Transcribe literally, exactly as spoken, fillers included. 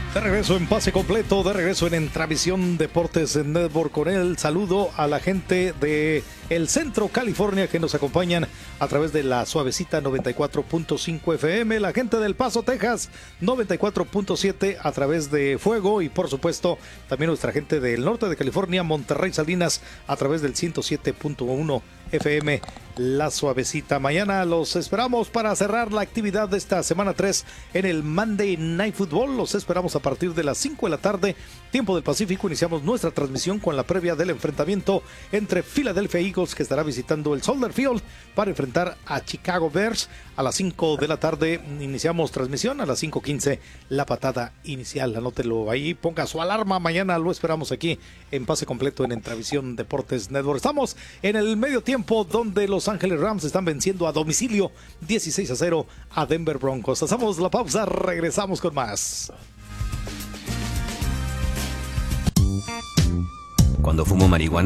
De regreso en Pase Completo, de regreso en Entravisión Deportes en Network con el saludo a la gente de el Centro California que nos acompañan a través de la Suavecita noventa y cuatro punto cinco F M, la gente del Paso, Texas noventa y cuatro punto siete a través de Fuego y por supuesto también nuestra gente del norte de California, Monterrey, Salinas a través del ciento siete punto uno F M, la Suavecita. Mañana los esperamos para cerrar la actividad de esta semana tres en el Monday Night Football. Los esperamos a partir de las cinco de la tarde, tiempo del Pacífico. Iniciamos nuestra transmisión con la previa del enfrentamiento entre Philadelphia Eagles, que estará visitando el Soldier Field para enfrentar a Chicago Bears. A las cinco de la tarde iniciamos transmisión, a las cinco quince la patada inicial. Anótelo ahí, ponga su alarma. Mañana lo esperamos aquí en Pase Completo en Entravisión Deportes Network. Estamos en el medio tiempo donde Los Ángeles Rams están venciendo a domicilio dieciséis a cero a Denver Broncos. Hacemos la pausa, regresamos con más. Cuando fumo marihuana